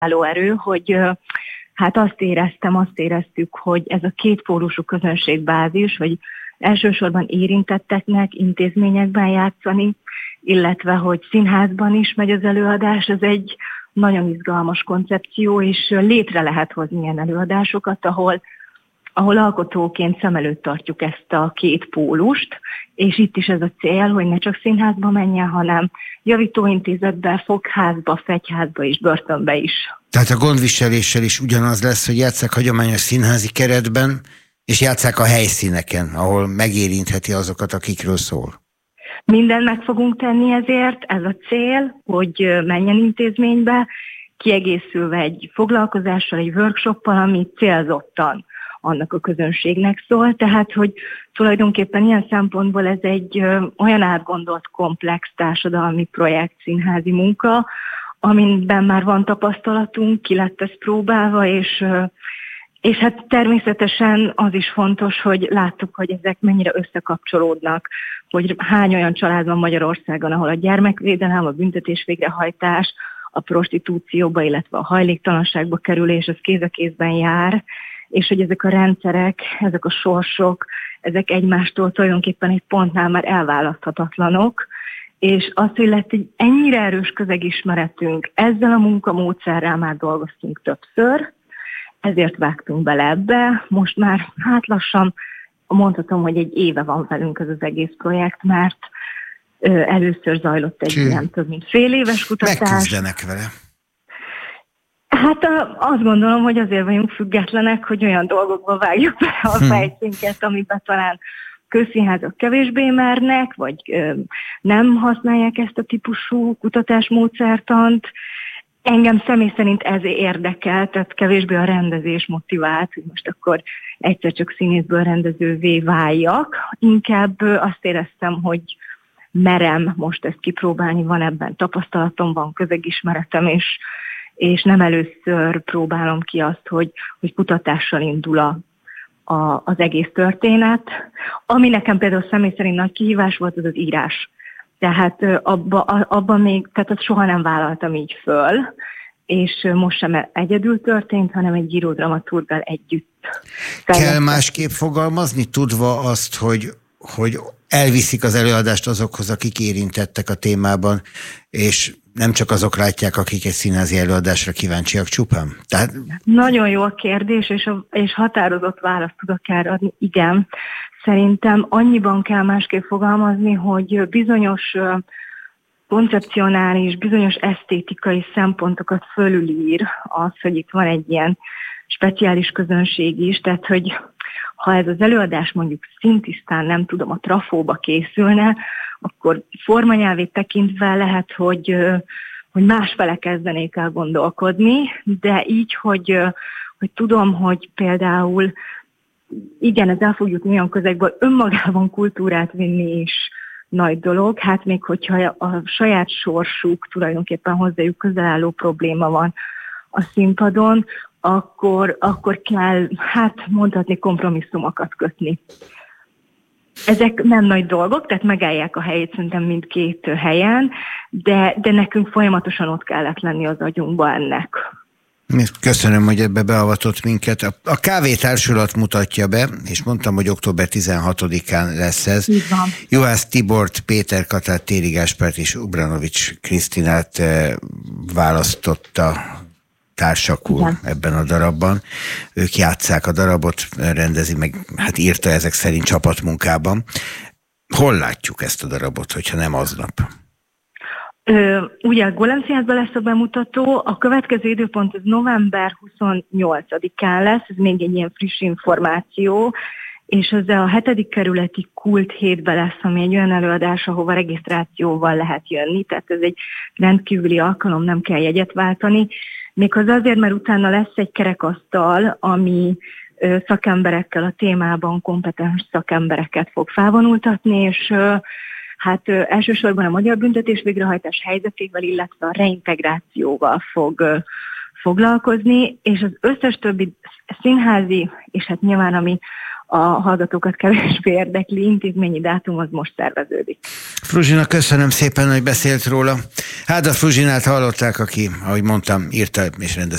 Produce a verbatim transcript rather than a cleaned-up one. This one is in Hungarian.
motiváló erő, hogy hát azt éreztem, azt éreztük, hogy ez a kétpólusú közönségbázis, hogy elsősorban érintetteknek intézményekben játszani, illetve hogy színházban is megy az előadás, ez egy nagyon izgalmas koncepció, és létre lehet hozni ilyen előadásokat, ahol, ahol alkotóként szem előtt tartjuk ezt a két pólust, és itt is ez a cél, hogy ne csak színházba menjen, hanem javítóintézetbe, fogházba, fegyházba és börtönbe is. Tehát a gondviseléssel is ugyanaz lesz, hogy játsszák hagyományos színházi keretben, és játsszák a helyszíneken, ahol megérintheti azokat, akikről szól. Mindent meg fogunk tenni ezért, ez a cél, hogy menjen intézménybe, kiegészülve egy foglalkozással, egy workshoppal, ami célzottan annak a közönségnek szól. Tehát, hogy tulajdonképpen ilyen szempontból ez egy ö, olyan átgondolt, komplex társadalmi projekt, színházi munka, amiben már van tapasztalatunk, ki lett ez próbálva, és, ö, és hát természetesen az is fontos, hogy láttuk, hogy ezek mennyire összekapcsolódnak, hogy hány olyan család van Magyarországon, ahol a gyermekvédelem, a büntetés végrehajtás, a prostitúcióba, illetve a hajléktalanságba kerülés, az kéz a kézben jár, és hogy ezek a rendszerek, ezek a sorsok, ezek egymástól tulajdonképpen egy pontnál már elválaszthatatlanok, és az, hogy lett egy ennyire erős közegismeretünk, ezzel a munkamódszerrel már dolgoztunk többször, ezért vágtunk bele ebbe. Most már hát lassan mondhatom, hogy egy éve van velünk ez az egész projekt, mert ö, először zajlott egy ilyen több mint fél éves kutatás. Megküzdenek vele. Hát azt gondolom, hogy azért vagyunk függetlenek, hogy olyan dolgokba vágjuk be a fejszénket, amiben talán közszínházak kevésbé mernek, vagy ö, nem használják ezt a típusú kutatásmódszertant. Engem személy szerint ez érdekel, tehát kevésbé a rendezés motivált, hogy most akkor egyszer csak színészből rendezővé váljak. Inkább azt éreztem, hogy merem most ezt kipróbálni, van ebben tapasztalatom, van közegismeretem, és, és nem először próbálom ki azt, hogy, hogy kutatással indul a, a, az egész történet. Ami nekem például személy szerint nagy kihívás volt, az az írás. Tehát abban abba még, tehát azt soha nem vállaltam így föl, és most sem egyedül történt, hanem egy íródramaturggal együtt. Kell másképp fogalmazni, tudva azt, hogy, hogy elviszik az előadást azokhoz, akik érintettek a témában, és nem csak azok látják, akik egy színházi előadásra kíváncsiak csupán? Tehát... Nagyon jó a kérdés, és, a, és határozott választ tudok erre adni. Igen, szerintem annyiban kell másképp fogalmazni, hogy bizonyos koncepcionális, bizonyos esztétikai szempontokat fölülír az, hogy itt van egy ilyen speciális közönség is, tehát hogy ha ez az előadás mondjuk szintisztán, nem tudom, a trafóba készülne, akkor formanyelvét tekintve lehet, hogy, hogy másfele kezdenék el gondolkodni, de így, hogy, hogy tudom, hogy például igen, ez el fog jutni olyan közegből, önmagában kultúrát vinni is nagy dolog, hát még hogyha a saját sorsuk tulajdonképpen hozzájuk közel álló probléma van a színpadon, akkor, akkor kell, hát mondhatni, kompromisszumokat kötni. Ezek nem nagy dolgok, tehát megállják a helyét szerintem mindkét helyen, de, de nekünk folyamatosan ott kellett lenni az agyunkba ennek. Köszönöm, hogy ebbe beavatott minket. A Kávétársulat mutatja be, és mondtam, hogy október tizenhatodikán lesz ez. Juhász Tibort, Péter Katát, Téri Gáspárt és Ubranovics Krisztinát választotta társakul igen. ebben a darabban. Ők játsszák a darabot, rendezi meg, hát írta ezek szerint csapatmunkában. Hol látjuk ezt a darabot, hogyha nem aznap? Ö, ugye a Golem Színházban lesz a bemutató, a következő időpont az november huszonnyolcadikán lesz, ez még egy ilyen friss információ, és ez a hetedik kerületi Kult hétben lesz, ami egy olyan előadás, ahova regisztrációval lehet jönni, tehát ez egy rendkívüli alkalom, nem kell jegyet váltani. Méghozzá azért, mert utána lesz egy kerekasztal, ami ö, szakemberekkel a témában kompetens szakembereket fog felvonultatni, és ö, hát ö, elsősorban a magyar büntetés végrehajtás helyzetével, illetve a reintegrációval fog ö, foglalkozni, és az összes többi színházi, és hát nyilván ami a hallgatókat kevésbé érdekli intézményi dátum, az most szerveződik. Fruzsina, köszönöm szépen, hogy beszélt róla. Hát a Fruzsinát hallották, aki, ahogy mondtam, írta és rendezte